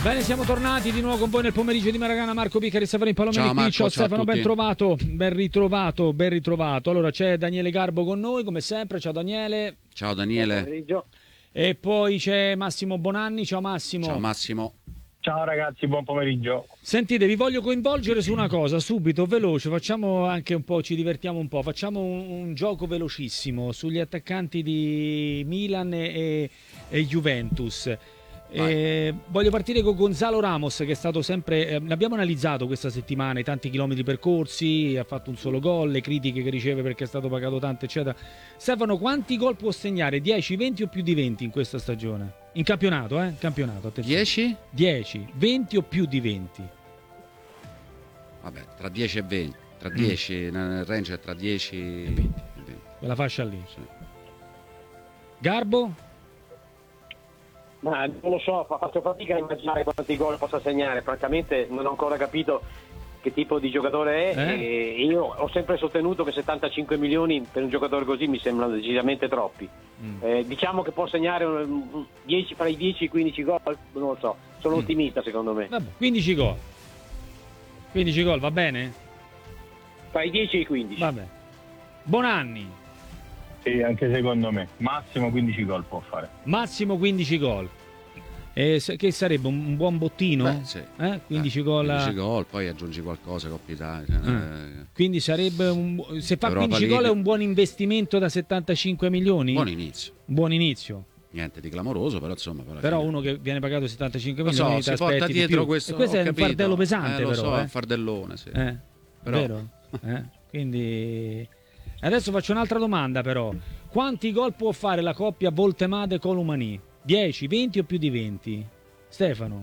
Bene, siamo tornati di nuovo con voi nel pomeriggio di Maragana. Marco Piccari, Stefano Palomeni, ciao Stefano, ben trovato, ben ritrovato, ben ritrovato. Allora c'è Daniele Garbo con noi, come sempre. Ciao Daniele. Ciao Daniele. E poi c'è Massimo Bonanni. Ciao Massimo. Ciao Massimo. Ciao ragazzi, buon pomeriggio. Sentite, vi voglio coinvolgere su una cosa, subito, veloce, facciamo anche un po', ci divertiamo un po', facciamo un gioco velocissimo sugli attaccanti di Milan e Juventus. Voglio partire con Gonzalo Ramos, che è stato sempre, l'abbiamo analizzato questa settimana, i tanti chilometri percorsi, ha fatto un solo gol, le critiche che riceve perché è stato pagato tanto eccetera. Stefano, quanti gol può segnare? 10, 20 o più di 20 in questa stagione? In campionato, campionato, attenzione. 10? 10, 20 o più di 20? Vabbè, tra 10 e 20, tra 10, nel range è tra 10 e 20. Quella fascia lì. Sì. Garbo? Ma non lo so, faccio fatica a immaginare quanti gol possa segnare, francamente non ho ancora capito che tipo di giocatore è. E io ho sempre sostenuto che 75 milioni per un giocatore così mi sembrano decisamente troppi. Diciamo che può segnare fra i 10 e i 15 gol, non lo so, sono ottimista secondo me. Vabbè, 15 gol. 15 gol, va bene? Fra i 10 e i 15. Vabbè. Bonanni. Sì, anche secondo me. Massimo 15 gol può fare. Massimo 15 gol. Che sarebbe un buon bottino? Beh, sì. 15 gol. 15 gol, poi aggiungi qualcosa, Coppa Italia. Quindi sarebbe se fa Europa 15 gol è un buon investimento da 75 milioni? Buon inizio. Buon inizio. Niente di clamoroso, però insomma. Però uno che viene pagato 75 milioni si porta dietro questo. E questo è un fardello pesante, lo però. So, è un fardellone, sì. Però. Vero? Quindi adesso faccio un'altra domanda, però. Quanti gol può fare la coppia Voltemade-Colomani? 10, 20 o più di 20? Stefano?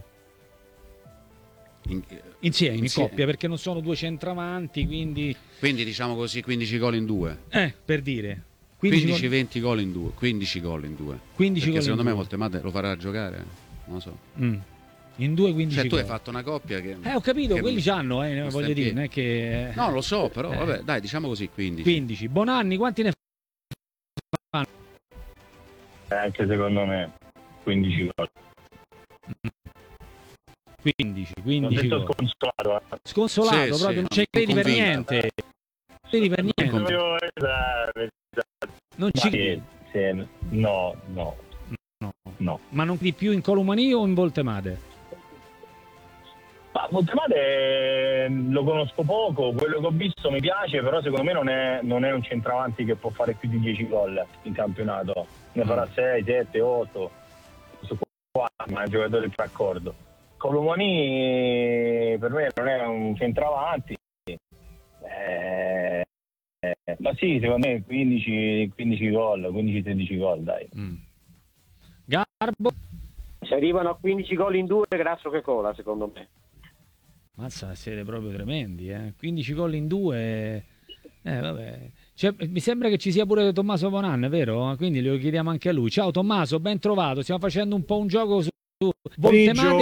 Insieme, in coppia, perché non sono due centravanti, quindi diciamo così 15 gol in due. Per dire. 15-20 gol in due. 15 gol in due. 15 perché gol secondo in me due. Voltemade lo farà giocare, non lo so. In due 15 Cioè tu gol. hai fatto una coppia che ho capito, quelli c'hanno, voglio dire, non è che no, lo so, però vabbè, dai, diciamo così 15. 15. Bonanni, quanti ne fanno? Anche secondo me 15 gol. 15 gol. Sconsolato, sì, proprio sì, non ci credi per niente. Credi per niente. Non ci credi. No. Ma non di più in Colomani o in Voltemade? Ma Voltemade lo conosco poco, quello che ho visto mi piace, però secondo me non è un centravanti che può fare più di 10 gol in campionato. Ne farà 6, 7, 8. Questo qua, ma è un giocatore più d'accordo. Colomani per me non è un centravanti. Ma sì, secondo me 15 gol, 15-16 gol, dai. Garbo? Se arrivano a 15 gol in due, grasso che cola, secondo me. Mazza, siete proprio tremendi, 15 gol in due. Vabbè. Mi sembra che ci sia pure Tommaso Bonanni, vero? Quindi lo chiediamo anche a lui. Ciao Tommaso, ben trovato. Stiamo facendo un po' un gioco su Voltemade.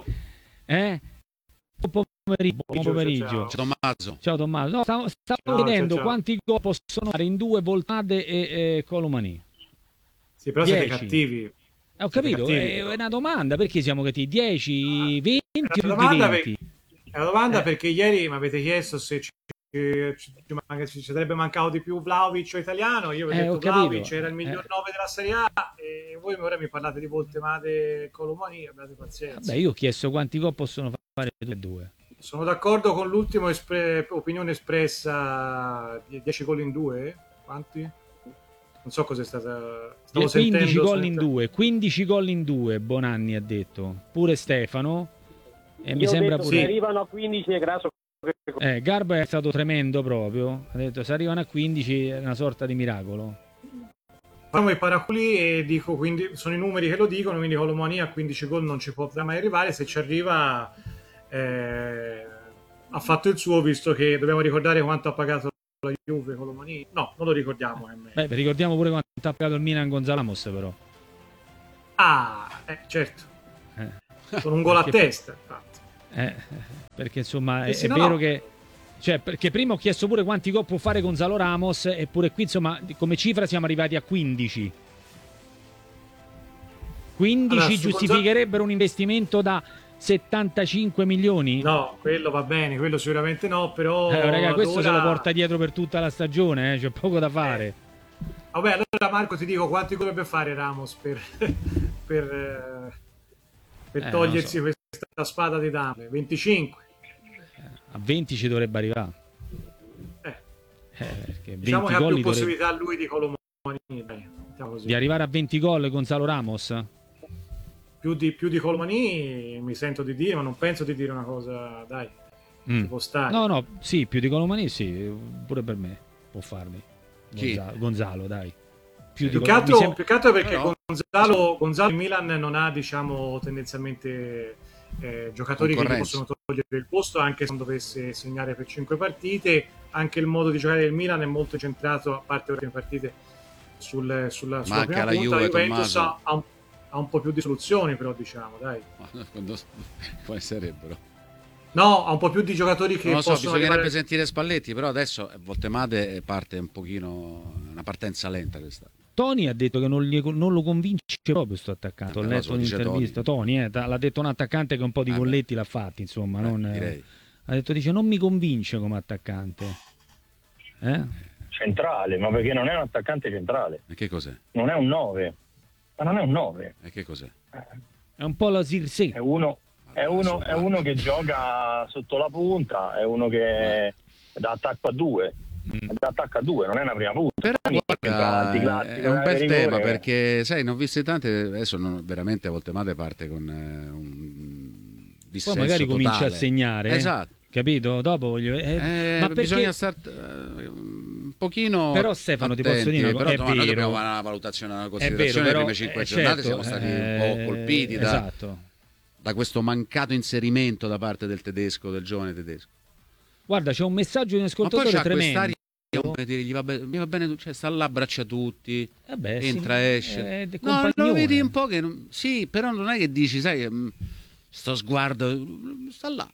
Buon pomeriggio. Ciao Tommaso. No, stavo chiedendo quanti gol possono fare in due Voltemade e Colomani. Sì, però 10. siete cattivi. Ho capito, è una domanda, perché siamo cattivi? 10, 20 o più di 20? È una domanda perché ieri mi avete chiesto se ci sarebbe mancato di più Vlahovic o Italiano. Io vi ho detto Vlahovic era il miglior 9 della Serie A e voi ora mi parlate di Voltemade e Colomani, abbiate pazienza. Vabbè, io ho chiesto quanti gol possono fare tutti e due. Sono d'accordo con l'ultima opinione espressa, 10 gol in due? Quanti? Non so cosa è stata. 15 gol in due, 15 gol in due, Bonanni ha detto. Pure Stefano. E mi sembra pure. Se arrivano a 15 è grasso. Garbo è stato tremendo proprio. Ha detto se arrivano a 15 è una sorta di miracolo. Facciamo i paraculi e dico, quindi sono i numeri che lo dicono, quindi Colomani a 15 gol non ci potrà mai arrivare. Se ci arriva ha fatto il suo, visto che dobbiamo ricordare quanto ha pagato la Juve Colomani. No, non lo ricordiamo. Ricordiamo pure quanto ha pagato il Milan Gonzalo Ramos, però. Certo. Con un gol a testa, infatti. Perché insomma è vero che perché prima ho chiesto pure quanti gol può fare Gonzalo Ramos, eppure qui insomma come cifra siamo arrivati a 15. 15 giustificherebbero un investimento da 75 milioni? No, quello va bene, quello sicuramente no, però... raga, questo se lo porta dietro per tutta la stagione, c'è poco da fare. Vabbè, allora Marco ti dico quanti dovrebbe fare Ramos per togliersi questa spada di dame? 25. A 20 ci dovrebbe arrivare. Diciamo che ha più possibilità lui di Colomani. Di arrivare a 20 gol Gonzalo Ramos? Più di Colomani mi sento di dire, ma non penso di dire una cosa, dai, ci può stare. No, sì, più di Colomani sì, pure per me può farli. Gonzalo, dai. Più che altro perché Gonzalo in Milan non ha, diciamo, tendenzialmente giocatori che gli possono togliere il posto, anche se non dovesse segnare per 5 partite. Anche il modo di giocare del Milan è molto centrato, a parte le prime partite, sulla prima punta. La Juventus ha un po' più di soluzioni, però, diciamo, dai. Quali sarebbero? No, ha un po' più di giocatori che non lo so, bisognerebbe arrivare... sentire Spalletti, però adesso Voltemade parte un pochino, una partenza lenta questa. Toni ha detto che non lo convince proprio sto attaccante. Ho letto un'intervista. Toni l'ha detto un attaccante che un po' di golletti l'ha fatti, insomma. Ha detto, dice, non mi convince come attaccante. Centrale, ma perché non è un attaccante centrale. E che cos'è? Non è un 9. Ma non è un 9. E che cos'è? È un po' la Zirkzee. È uno che gioca sotto la punta, è uno che è da attacco a 2. Da attacco a 2, non è una prima punta. Però è un bel tema, perché sai, ne ho viste tante, adesso veramente a volte Mate parte con un dissenso poi magari totale. Comincia a segnare, esatto, capito? Dopo voglio ma bisogna stare un pochino però Stefano attenti, ti posso dire però è noi vero, dobbiamo fare una valutazione, una considerazione. Le prime 5 giornate siamo stati un po' colpiti da questo mancato inserimento da parte del tedesco, del giovane tedesco. Guarda, c'è un messaggio di un ascoltatore tremendo. Gli va bene, cioè, sta là, abbraccia tutti, entra, sì, esce. No, lo vedi un po' che sì, però non è che dici, sai, sto sguardo, sta là,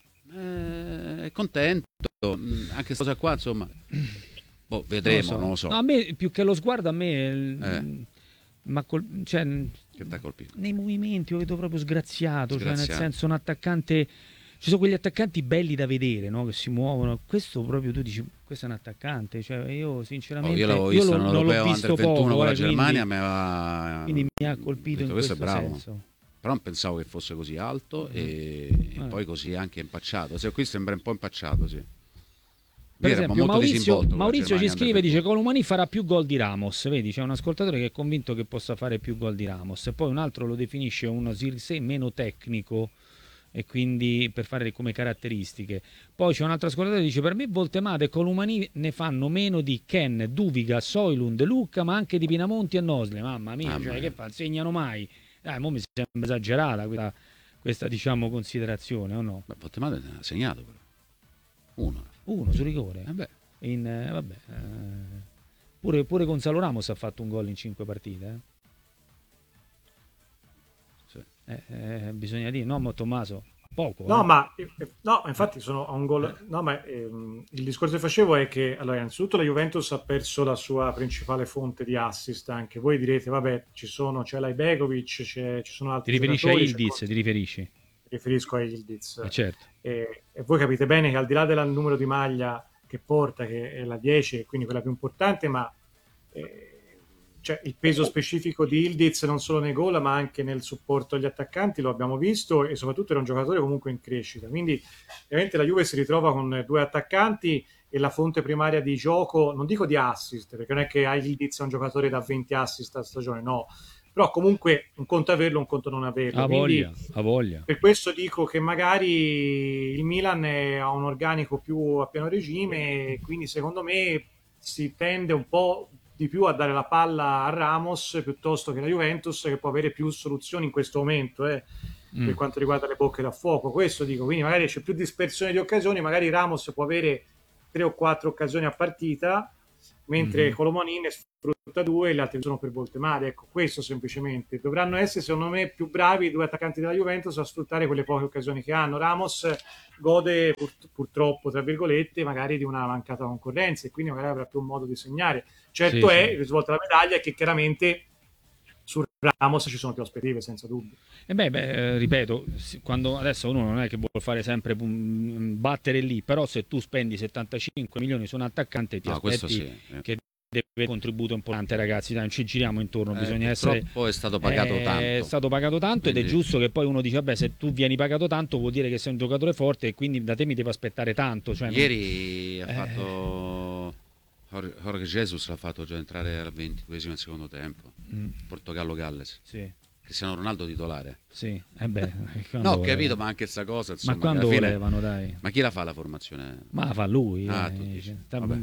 è contento, anche questa cosa qua, insomma. Vedremo, non lo so. No, a me più che lo sguardo, a me cioè, che t'ha colpito? Nei movimenti lo vedo proprio sgraziato. Cioè, nel senso, un attaccante. Ci sono quegli attaccanti belli da vedere, no? Che si muovono. Questo proprio tu dici, questo è un attaccante. Cioè, io sinceramente io l'avevo visto non l'ho visto Under 21 poco, con la Germania, quindi mi ha colpito in questo senso. Però non pensavo che fosse così alto e poi così anche impacciato. Qui sembra un po' impacciato, sì. Per esempio, Maurizio ci scrive, dice Colomani farà più gol di Ramos. Vedi, c'è un ascoltatore che è convinto che possa fare più gol di Ramos, e poi un altro lo definisce uno Zirkzee meno tecnico, e quindi per fare come caratteristiche. Poi c'è un altro ascoltatore che dice, per me Voltemade e Colomani ne fanno meno di Ken, Duviga, Soilund, Lucca, ma anche di Pinamonti e Nosle. Mamma mia, che fa? Segnano mai? Dai, mo mi sembra esagerata questa diciamo considerazione, o no? Voltemade ha segnato però uno su rigore. Pure Gonzalo Ramos ha fatto un gol in 5 partite. Bisogna dire, no, Tommaso, poco. No, infatti sono a un gol. No, ma il discorso che facevo è che, allora, innanzitutto la Juventus ha perso la sua principale fonte di assist. Anche voi direte, vabbè, c'è l'Ibegovic, ci sono altri. Ti riferisci a Ildiz? Ti riferisci? Riferisco a Ildiz. Certo. E voi capite bene che al di là del numero di maglia che porta, che è la 10, quindi quella più importante, ma cioè, il peso specifico di Ildiz non solo nei gol ma anche nel supporto agli attaccanti lo abbiamo visto, e soprattutto era un giocatore comunque in crescita, quindi ovviamente la Juve si ritrova con 2 attaccanti e la fonte primaria di gioco, non dico di assist, perché non è che Ildiz è un giocatore da 20 assist a stagione, no, però comunque un conto averlo, un conto non averlo. Ha voglia. Per questo dico che magari il Milan ha un organico più a pieno regime, e quindi secondo me si tende un po' di più a dare la palla a Ramos piuttosto che la Juventus, che può avere più soluzioni in questo momento per quanto riguarda le bocche da fuoco. Questo dico, quindi magari c'è più dispersione di occasioni, magari Ramos può avere 3 o 4 occasioni a partita, mentre Colomani ne sfrutta 2 e gli altri sono per Voltemade. Ecco, questo semplicemente. Dovranno essere, secondo me, più bravi i 2 attaccanti della Juventus a sfruttare quelle poche occasioni che hanno. Ramos gode purtroppo, tra virgolette, magari di una mancata concorrenza, e quindi magari avrà più un modo di segnare. Certo, il risvolto della medaglia è che chiaramente su Ramos ci sono più aspettative, senza dubbio. Ripeto, quando adesso uno non è che vuole fare sempre battere lì, però se tu spendi 75 milioni su un attaccante ti aspetti che deve contributo importante, ragazzi, dai, non ci giriamo intorno, bisogna essere, poi è stato pagato tanto, è stato pagato tanto, quindi... ed è giusto che poi uno dice vabbè, se tu vieni pagato tanto vuol dire che sei un giocatore forte e quindi da te mi devo aspettare tanto, cioè, ieri ha fatto Jorge Jesus, l'ha fatto già entrare al 22esimo del secondo tempo, Portogallo-Galles, sì. Cristiano Ronaldo titolare. Sì, no, ho capito, ma anche sta cosa, insomma, ma quando volevano, dai. Ma chi la fa la formazione? Ma la fa lui. Tu dici.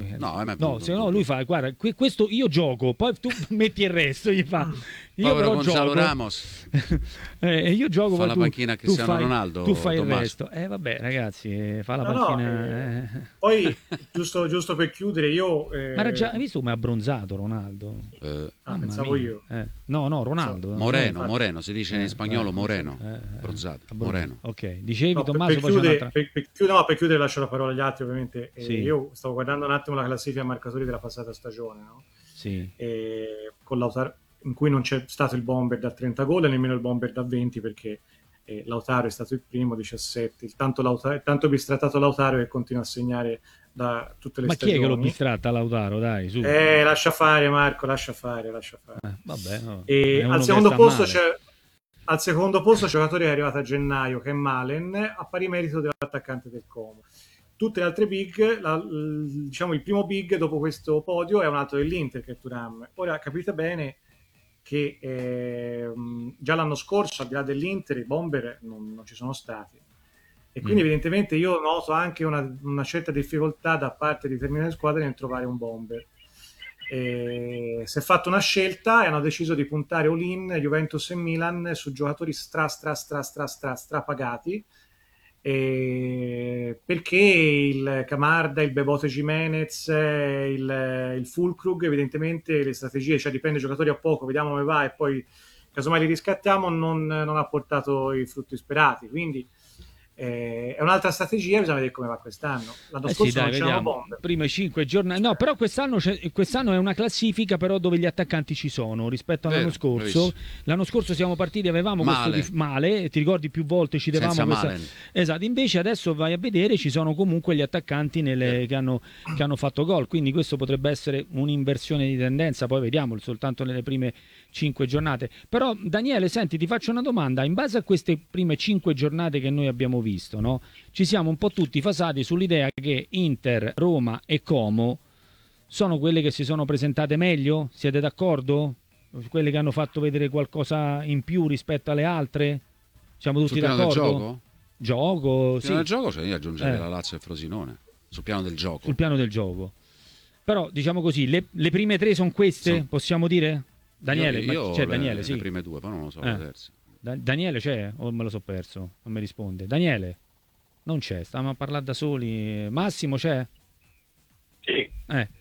No, lui fa, guarda, questo io gioco, poi tu metti il resto, gli fa. Io povero però Gonzalo gioco. Ramos. Io gioco, fa la panchina a Cristiano Ronaldo. Tu fai Tommaso. Il resto. Vabbè, ragazzi, fa la panchina. Poi, giusto per chiudere, io. Ma era già, hai visto come ha abbronzato Ronaldo? Pensavo io. No, Ronaldo. Moreno, si dice in spagnolo Moreno. Bronzato. Moreno. Ok, dicevi Tommaso. Per chiudere lascio la parola agli altri, ovviamente. Sì. Io stavo guardando un attimo la classifica marcatori della passata stagione, no? Sì. Con Lautaro, in cui non c'è stato il bomber da 30 gol e nemmeno il bomber da 20, perché Lautaro è stato il primo, 17, il tanto bistrattato Lautaro, che continua a segnare da tutte le stagioni. Ma chi è che lo bistratta Lautaro? Dai, su. Lascia fare, Marco, lascia fare. Vabbè, no. E al secondo posto c'è un giocatore che è arrivato a gennaio, che è Malen, a pari merito dell'attaccante del Como. Tutte le altre big, diciamo il primo big dopo questo podio è un altro dell'Inter, che è Thuram. Ora capite bene che già l'anno scorso, al di là dell'Inter, i bomber non ci sono stati. E quindi evidentemente io noto anche una certa difficoltà da parte di determinate squadre nel trovare un bomber. Si è fatta una scelta e hanno deciso di puntare all-in Juventus e Milan su giocatori strapagati, perché il Camarda, il Bebote Jimenez, il Fulkrug, evidentemente le strategie, cioè dipende giocatori a poco, vediamo come va e poi casomai li riscattiamo, non ha portato i frutti sperati, quindi è un'altra strategia, bisogna vedere come va quest'anno. L'anno scorso non c'erano bombe. Prime 5 giornate, no, però quest'anno è una classifica però dove gli attaccanti ci sono rispetto all'anno scorso. Bravissimo. L'anno scorso siamo partiti, avevamo questo male, ti ricordi più volte ci davamo questa... Esatto, invece adesso vai a vedere, ci sono comunque gli attaccanti che hanno fatto gol, quindi questo potrebbe essere un'inversione di tendenza, poi vediamo soltanto nelle prime 5 giornate. Però Daniele, senti, ti faccio una domanda, in base a queste prime 5 giornate che noi abbiamo visto, no? Ci siamo un po' tutti fasati sull'idea che Inter, Roma e Como sono quelle che si sono presentate meglio? Siete d'accordo? Quelle che hanno fatto vedere qualcosa in più rispetto alle altre? Siamo tutti d'accordo? Gioco, sì. Sul piano del gioco c'è da aggiungere la Lazio e Frosinone. Sul piano del gioco. Sul piano del gioco. Però diciamo così, le prime 3 sono queste, possiamo dire? Daniele, Daniele, sì. Le prime 2, poi non lo so, le terze. Daniele c'è o me lo so perso? Non mi risponde. Daniele? Non c'è, stavamo a parlare da soli. Massimo c'è? Sì.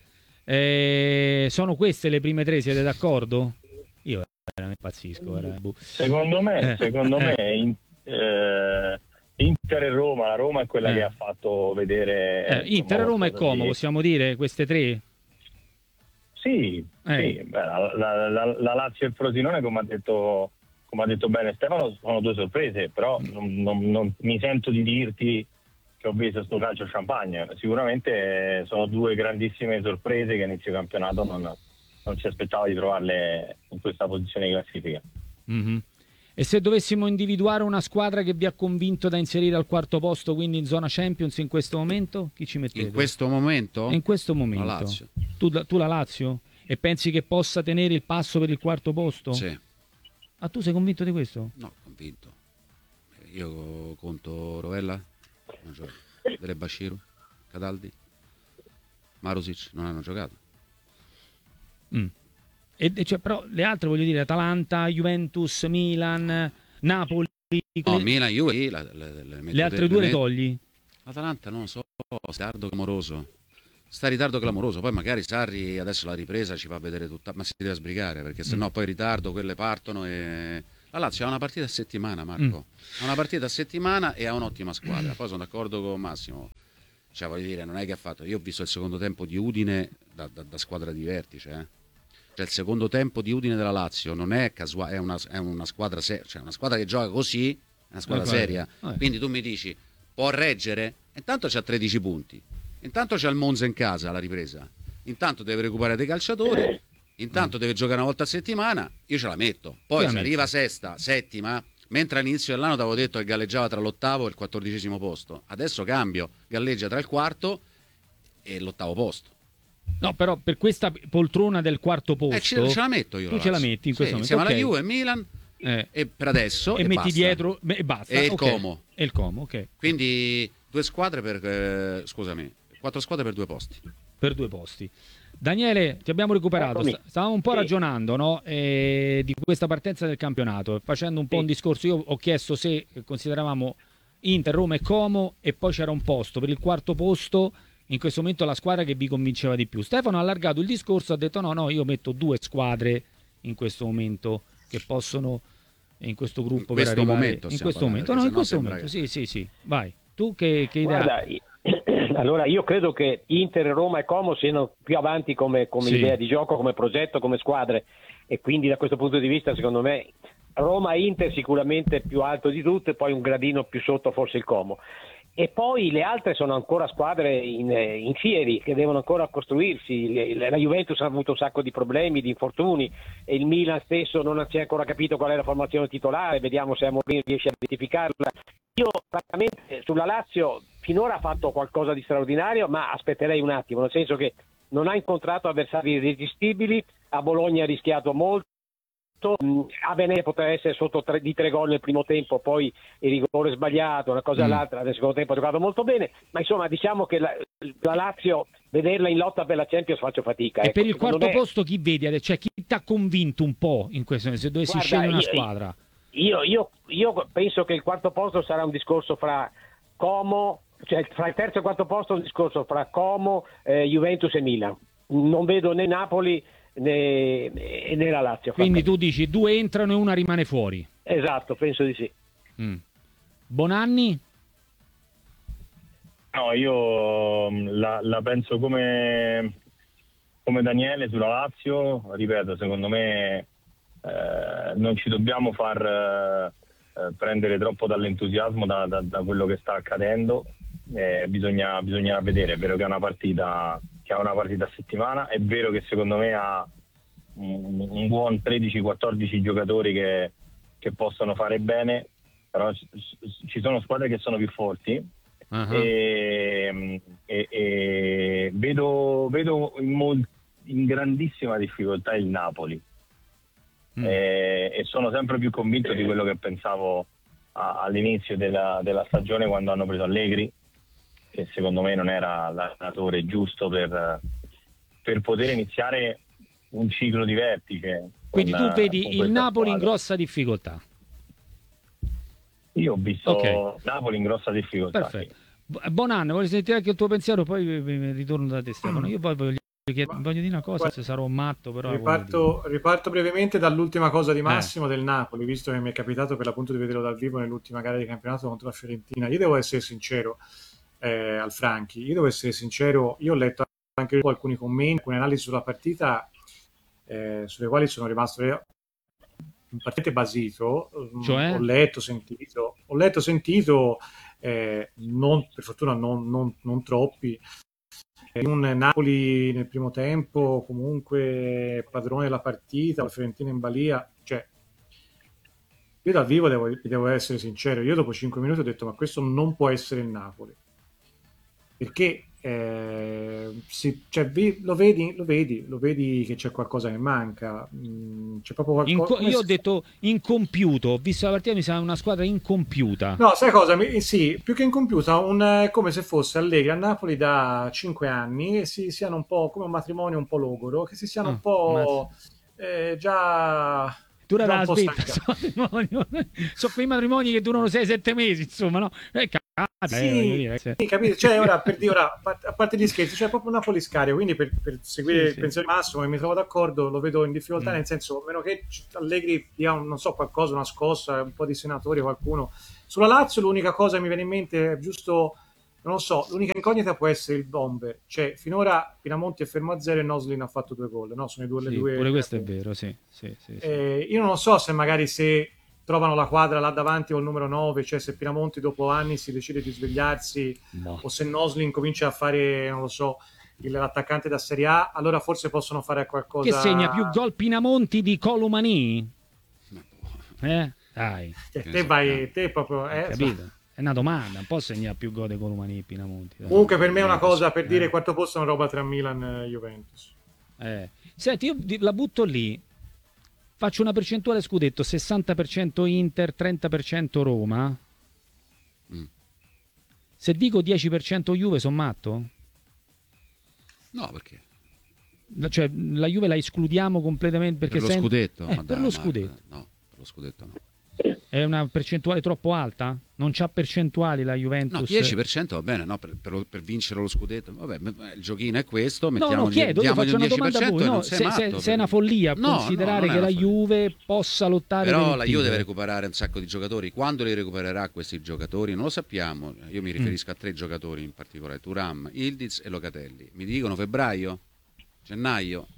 Sono queste le prime 3, siete d'accordo? Io veramente pazzisco. Secondo me Inter e Roma, la Roma è quella che ha fatto vedere... Inter, Roma e Como, possiamo dire queste 3? Sì. La Lazio e il Frosinone, come ha detto bene Stefano, sono 2 sorprese, però non mi sento di dirti che ho visto sto calcio champagne. Sicuramente sono 2 grandissime sorprese che a inizio campionato non si aspettava di trovarle in questa posizione di classifica. Mm-hmm. E se dovessimo individuare una squadra che vi ha convinto da inserire al 4º posto, quindi in zona Champions in questo momento, chi ci mettete? In questo momento? In questo momento. La Lazio. Tu la Lazio? E pensi che possa tenere il passo per il 4º posto? Sì. Ah, tu sei convinto di questo? No, convinto. Io conto Rovella, Dele Bashiru, Cataldi, Marusic non hanno giocato. Cioè, però le altre, voglio dire, Atalanta, Juventus, Milan, Napoli. Milan, Juve, le altre 2 le togli? Atalanta non lo so, sta in ritardo clamoroso, poi magari Sarri adesso la ripresa ci fa vedere tutta, ma si deve sbrigare perché sennò poi in ritardo quelle partono e la Lazio ha una partita a settimana, Marco. Ha una partita a settimana e ha un'ottima squadra. Poi sono d'accordo con Massimo. Cioè, voglio dire, non è che ha fatto. Io ho visto il secondo tempo di Udine da squadra di vertice, Cioè, il secondo tempo di Udine della Lazio non è casuale, è una squadra cioè una squadra che gioca così, è una squadra seria. Quindi tu mi dici, può reggere? Intanto c'ha 13 punti, intanto c'ha il Monza in casa alla ripresa, intanto deve recuperare dei calciatori, intanto deve giocare una volta a settimana, io ce la metto. Poi se arriva sesta, settima, mentre all'inizio dell'anno ti avevo detto che galleggiava tra l'ottavo e il 14° posto, adesso cambio, galleggia tra il quarto e l'8° posto. No, però per questa poltrona del quarto posto ce la metto io. Tu ce la metti in questo momento. Insieme alla Juve e Milan e per adesso e metti basta. Dietro e basta. E il Como. E il Como, ok. Quindi 4 squadre per 2 posti. Per 2 posti. Daniele, ti abbiamo recuperato. Stavamo un po' ragionando, no? Di questa partenza del campionato, facendo un po' un discorso. Io ho chiesto se consideravamo Inter, Roma e Como, e poi c'era un posto per il quarto posto. In questo momento la squadra che vi convinceva di più. Stefano ha allargato il discorso, ha detto no, io metto 2 squadre in questo momento che possono in questo gruppo in questo per arrivare momento, in questo momento. No, in questo momento. Sì. Vai. Tu che idea? Guarda, allora io credo che Inter, Roma e Como siano più avanti come idea di gioco, come progetto, come squadre, e quindi da questo punto di vista secondo me Roma e Inter sicuramente più alto di tutte, poi un gradino più sotto forse il Como. E poi le altre sono ancora squadre in fieri che devono ancora costruirsi. La Juventus ha avuto un sacco di problemi, di infortuni, e il Milan stesso non si è ancora capito qual è la formazione titolare, vediamo se Amorim riesce a identificarla. Io francamente sulla Lazio finora ha fatto qualcosa di straordinario, ma aspetterei un attimo, nel senso che non ha incontrato avversari irresistibili, a Bologna ha rischiato molto, a Venezia poteva essere sotto di 3 gol nel primo tempo, poi il rigore sbagliato, una cosa all'altra, nel secondo tempo ha giocato molto bene, ma insomma diciamo che la Lazio, vederla in lotta per la Champions faccio fatica. E per il quarto posto chi vedi? Cioè chi ti ha convinto un po' in questo, se dovessi scegliere una squadra? Io penso che il quarto posto sarà un discorso fra Como, cioè fra il terzo e il quarto posto un discorso fra Como, Juventus e Milan. Non vedo né Napoli né la Lazio. Quindi tu dici 2 entrano e una rimane fuori. Esatto, penso di sì. Bonanni? No, io la penso come Daniele sulla Lazio. Ripeto, secondo me non ci dobbiamo far prendere troppo dall'entusiasmo da quello che sta accadendo. Bisogna vedere. È vero che è una partita a settimana, è vero che secondo me ha un buon 13-14 giocatori che possono fare bene, però ci sono squadre che sono più forti. E vedo in grandissima difficoltà il Napoli. E sono sempre più convinto di quello che pensavo all'inizio della stagione, quando hanno preso Allegri, che secondo me non era l'allenatore giusto per poter iniziare un ciclo di vertice. Quindi tu vedi il Napoli in grossa difficoltà? Io ho visto Napoli in grossa difficoltà. Perfetto. Bonanno, voglio sentire anche il tuo pensiero, poi ritorno da te, Stefano. Io poi voglio dire una cosa, se sarò matto, però riparto brevemente dall'ultima cosa di Massimo del Napoli, visto che mi è capitato per l'appunto di vederlo dal vivo nell'ultima gara di campionato contro la Fiorentina. Io devo essere sincero, al Franchi, io ho letto anche alcuni commenti, alcune analisi sulla partita, sulle quali sono rimasto particolarmente basito. Cioè? Ho letto, sentito, non, per fortuna non troppi, un Napoli nel primo tempo comunque padrone della partita, la Fiorentina in balia. Cioè, io dal vivo devo essere sincero, io dopo 5 minuti ho detto ma questo non può essere il Napoli, perché lo vedi che c'è qualcosa che manca, c'è proprio qualcosa. Io ho detto incompiuto, ho visto la partita, mi sembra una squadra incompiuta. No, sai cosa? Sì, più che incompiuta, come se fosse Allegri a Napoli da 5 anni e siano un po' come un matrimonio un po' logoro, che si siano un po' già dura la svetta. Sono quei matrimoni che durano 6-7 mesi, insomma, no? Sì, capito? Cioè, ora, a parte gli scherzi, c'è proprio un Napoli-Scario, quindi per seguire il pensiero di Massimo, e mi trovo d'accordo, lo vedo in difficoltà, nel senso, meno che Allegri dia non so, qualcosa, una scossa, un po' di senatori, qualcuno. Sulla Lazio l'unica cosa che mi viene in mente è giusto non lo so, l'unica incognita può essere il bomber, cioè finora Pinamonti è fermo a 0 e Noslin ha fatto 2 gol, no? Sono i due, sì, pure questo è vero, sì. Io non lo so se magari se trovano la quadra là davanti o il numero 9, cioè se Pinamonti dopo anni si decide di svegliarsi o se Noslin comincia a fare, non lo so, l'attaccante da Serie A, allora forse possono fare qualcosa. Che segna più gol Pinamonti di Colomani? Dai. Te proprio, capito? È una domanda, un po' segna più gol di Colomani e Pinamonti. Dai. Comunque per me è una cosa, per dire quarto posto è una roba tra Milan e Juventus. Senti, io la butto lì. Faccio una percentuale scudetto, 60% Inter, 30% Roma. Se dico 10% Juve, sono matto? No, perché? Cioè, la Juve la escludiamo completamente perché per lo scudetto? Per lo scudetto. No, per lo scudetto no. È una percentuale troppo alta? Non c'ha percentuali la Juventus? No, 10% va bene, no? per vincere lo scudetto. Vabbè, il giochino è questo, mettiamo chiedo, io faccio una domanda a voi. No, se è una follia considerare che la Juve possa lottare però per la Juve deve recuperare un sacco di giocatori. Quando li recupererà questi giocatori non lo sappiamo. Io mi riferisco a 3 giocatori in particolare: Thuram, Yildiz e Locatelli. Mi dicono febbraio? Gennaio?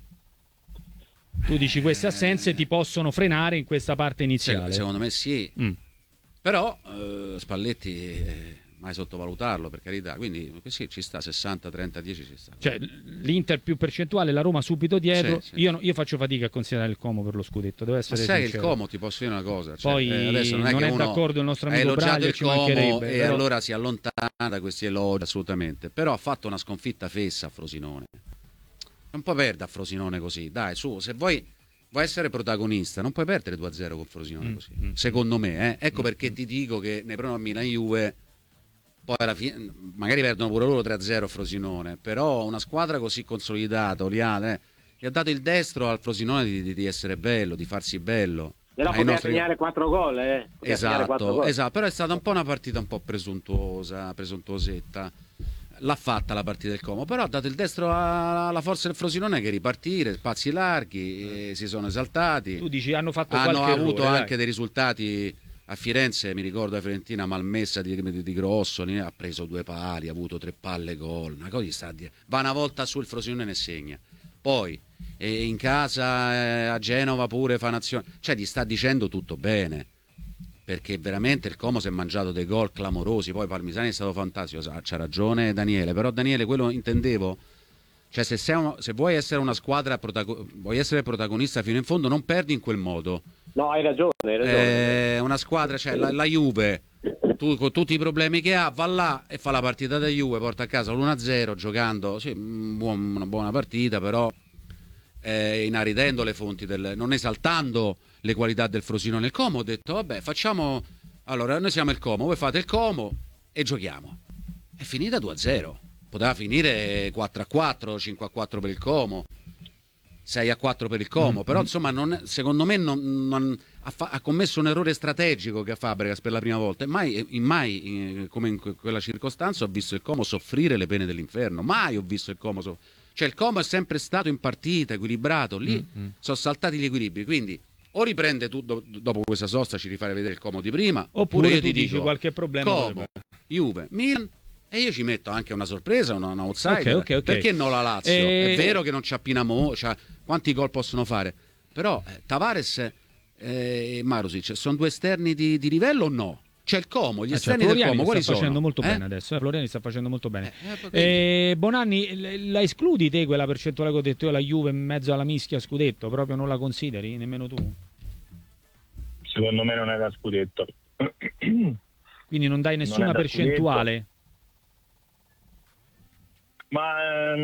Tu dici queste assenze ti possono frenare in questa parte iniziale? Secondo me sì. Però Spalletti mai sottovalutarlo, per carità. Quindi sì, ci sta 60, 30, 10 ci sta. Cioè l'Inter più percentuale, la Roma subito dietro. Sì. Io faccio fatica a considerare il Como per lo scudetto, devo essere sai sincero. Che il Como, ti posso dire una cosa, cioè, poi adesso non è d'accordo il nostro amico Braglio, ci mancherebbe, e allora si allontana da questi elogi, assolutamente. Però ha fatto una sconfitta fessa a Frosinone. Non puoi perdere a Frosinone così, dai, su, se vuoi essere protagonista, non puoi perdere 2-0 con Frosinone così. Secondo me, ecco perché ti dico che nei pronomi Milan-Juve poi alla fine magari perdono pure loro 3-0 a Frosinone, però una squadra così consolidata, Oliane, gli ha dato il destro al Frosinone di essere bello, di farsi bello. Però poteva segnare 4 gol, Esatto, però è stata un po' una partita un po' presuntuosetta. L'ha fatta la partita del Como, però ha dato il destro alla forza del Frosinone che ripartire, spazi larghi, si sono esaltati. Tu dici hanno fatto hanno qualche avuto errore, anche dei risultati a Firenze, mi ricordo la Fiorentina malmessa di Grosso, ha preso 2 pali, ha avuto 3 palle gol, una cosa sta a dire. Va una volta sul Frosinone e ne segna. Poi in casa a Genova pure fa nazione, cioè gli sta dicendo tutto bene. Perché veramente il Como si è mangiato dei gol clamorosi, poi Palmisani è stato fantastico, c'ha ragione Daniele, però Daniele quello intendevo, cioè se vuoi essere una squadra, vuoi essere protagonista fino in fondo, non perdi in quel modo. No, hai ragione. Una squadra, cioè la Juve, tu con tutti i problemi che ha, va là e fa la partita da Juve, porta a casa l'1-0 giocando, sì, una buona partita, però inaridendo le fonti non esaltando le qualità del Frosinone. Nel Como ho detto vabbè, facciamo, allora noi siamo il Como, voi fate il Como e giochiamo. È finita 2-0, poteva finire 4-4, 5-4 per il Como, 6-4 per il Como, però insomma secondo me ha commesso un errore strategico che ha Fabregas per la prima volta, e mai come in quella circostanza ho visto il Como soffrire le pene dell'inferno, mai ho visto il Como cioè il Como è sempre stato in partita equilibrato, lì sono saltati gli equilibri, quindi o riprende tu dopo questa sosta, ci rifare vedere il Como di prima, oppure io ti dico qualche problema Como, Juve, Milan, e io ci metto anche una sorpresa, un outsider. Okay. Perché no la Lazio? È vero che non c'ha Pinamo, quanti gol possono fare? Però Tavares e Marusic sono 2 esterni di livello o no? C'è il Como, gli esterni del Como, quali sono? Sta facendo molto bene adesso, Floriani sta facendo molto bene. Bonanni, la escludi te quella percentuale che ho detto io, la Juve in mezzo alla mischia scudetto, proprio non la consideri, nemmeno tu? Secondo me non è da scudetto. Quindi non dai nessuna percentuale? Ma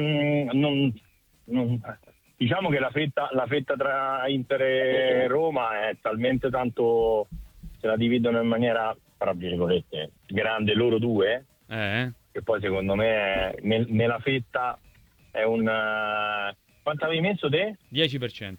diciamo che la fetta tra Inter e Roma è talmente tanto, se la dividono in maniera, tra virgolette, grande loro due, che poi secondo me nella fetta è un... quanto avevi messo te? 10%.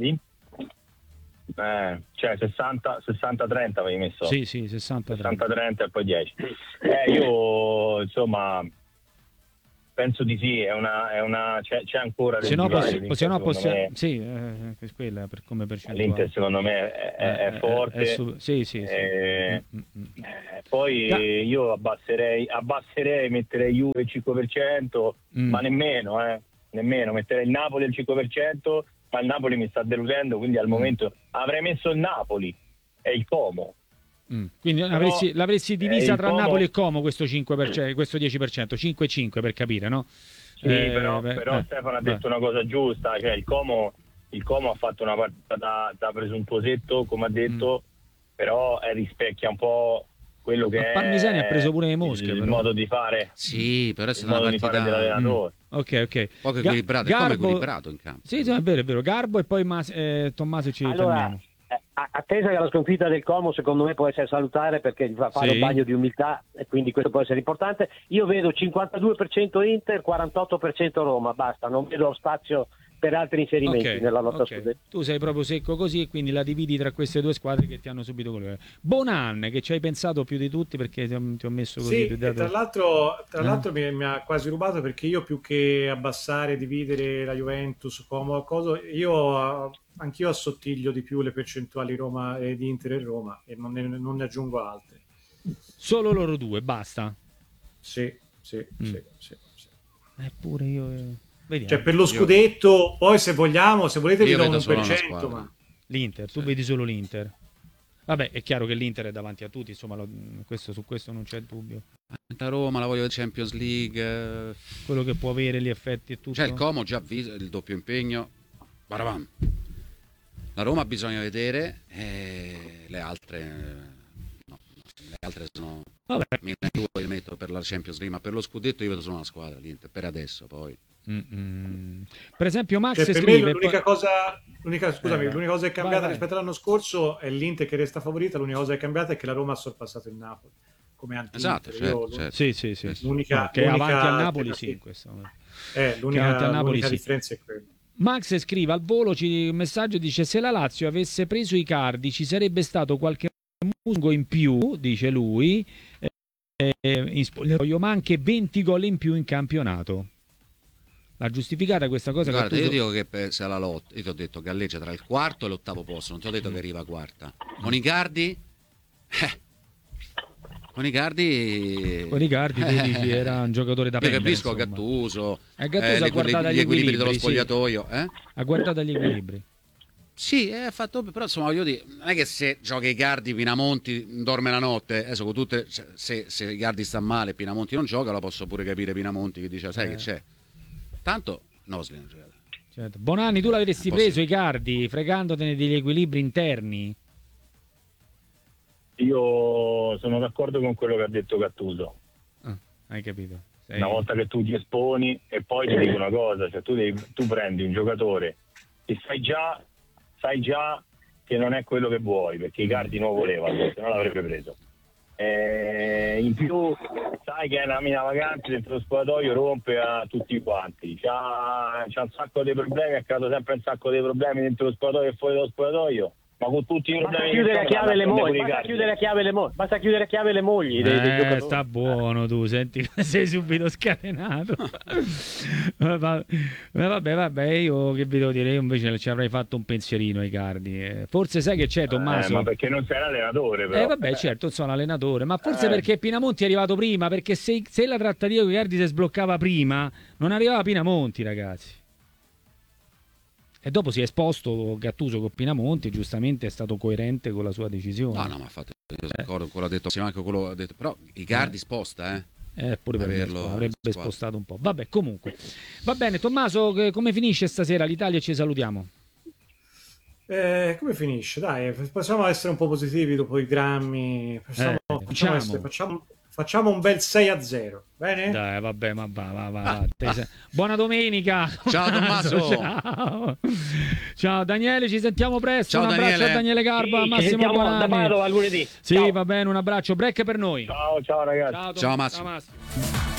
Cioè 60-30 avevi messo? Sì, 60-30 e poi 10. Io insomma penso di sì, c'è ancora se no sì, quella per come percentuale. L'Inter secondo me è forte. sì. Poi io abbasserei, metterei Juve il 5%, ma nemmeno, metterei il Napoli al 5%, ma il Napoli mi sta deludendo, quindi al momento avrei messo il Napoli e il Como. Quindi l'avresti divisa tra Napoli e Como questo 5%, questo 10%, 5-5 per capire, no? Sì, però Stefano ha detto una cosa giusta, cioè il Como ha fatto una partita da presuntuosetto, come ha detto, però rispecchia un po' quello che Parmisani ha preso pure le mosche, il però. modo di fare. Sì, però è il modo di fare dell'allenatore. Ok. Poco equilibrato, Garbo, è equilibrato in campo. Sì, è vero. Garbo e poi Tommaso ci torniamo. Attesa che la sconfitta del Como secondo me può essere salutare, perché fa fare un bagno di umiltà e quindi questo può essere importante. Io vedo 52% Inter, 48% Roma, basta, non vedo spazio per altri inserimenti nella lotta scudetto. Tu sei proprio secco così, quindi la dividi tra queste due squadre che ti hanno subito quello. Bonan, che ci hai pensato più di tutti perché ti ho messo così. Sì, tra l'altro mi ha quasi rubato, perché io più che abbassare, dividere la Juventus come cosa, anch'io assottiglio di più le percentuali Roma e di Inter e Roma, e non ne aggiungo altre. Solo loro due, basta? Sì. Pure io... Vediamo. Cioè per lo scudetto, poi se volete vi do un 1%, ma... L'Inter, tu vedi solo l'Inter. Vabbè, è chiaro che l'Inter è davanti a tutti, insomma, su questo non c'è dubbio. La Roma, la voglio del Champions League. Quello che può avere, gli effetti e tutto. Cioè il Como già visto il doppio impegno. Baravam. La Roma bisogna vedere, le altre sono... Vabbè. Io li metto per la Champions League, ma per lo scudetto io vedo solo una squadra, l'Inter, per adesso poi. Per esempio Max per scrive, me l'unica cosa che è cambiata rispetto all'anno scorso è l'Inter che resta favorita. L'unica cosa che è cambiata è che la Roma ha sorpassato il Napoli come esatto, certo. Sì. L'unica avanti al Napoli in questo l'unica differenza è quella. Max scrive al volo un messaggio, dice: se la Lazio avesse preso Icardi ci sarebbe stato qualche musgo in più, dice lui, in spogliatoio, ma anche 20 gol in più in campionato. L'ha giustificata questa cosa? Guarda, io dico che se la lotta, io ti ho detto galleggia tra il quarto e l'ottavo posto, non ti ho detto che arriva quarta. Con Icardi tu dici era un giocatore da prendere. Capisco Gattuso, gli equilibri dello spogliatoio, ha guardato gli equilibri. Sì, ha fatto, però insomma voglio dire, non è che se gioca Icardi Pinamonti dorme la notte, adesso con tutte, se Icardi sta male Pinamonti non gioca, lo posso pure capire Pinamonti che dice sai che c'è. Tanto Nosli non gioca. Certo. Bonanni, tu l'avresti preso Icardi fregandotene degli equilibri interni? Io sono d'accordo con quello che ha detto Gattuso. Hai capito? Una volta che tu ti esponi, e poi ti dico una cosa, cioè tu prendi un giocatore e sai già che non è quello che vuoi, perché Icardi non voleva, se no l'avrebbe preso. In più sai che è una mina vagante dentro lo spogliatoio, rompe a tutti quanti, c'ha un sacco di problemi, ha creato sempre un sacco di problemi dentro lo spogliatoio e fuori dallo spogliatoio, ma con tutti i problemi basta chiudere a chiave le mogli dei giocatori. Sta buono, tu senti, sei subito scatenato. Vabbè, io che vi devo dire, io invece ci avrei fatto un pensierino ai Icardi. Forse sai che c'è, Tommaso? Ma perché non sei l'allenatore, però. Vabbè, certo, sono allenatore, ma forse perché Pinamonti è arrivato prima, perché se la trattativa con Icardi si sbloccava prima, non arrivava Pinamonti, ragazzi. E dopo si è esposto Gattuso con Pinamonti, giustamente è stato coerente con la sua decisione. No, ma infatti io sono d'accordo con quello ha detto, anche quello ha detto, però Icardi sposta, pure per averlo avrebbe spostato un po'. Vabbè, comunque. Va bene, Tommaso, come finisce stasera l'Italia? Ci salutiamo. Come finisce? Dai, possiamo essere un po' positivi dopo i drammi. Facciamo un bel 6-0, bene? Dai, vabbè, ma va. Buona domenica. Ciao Tommaso. Ciao Daniele, ci sentiamo presto. Ciao, un abbraccio a Daniele Garba, sì, Massimo Bonanni. Da Padova lunedì. Sì, ciao. Va bene, un abbraccio. Break per noi. Ciao ragazzi. Ciao Massimo. Ciao Massimo.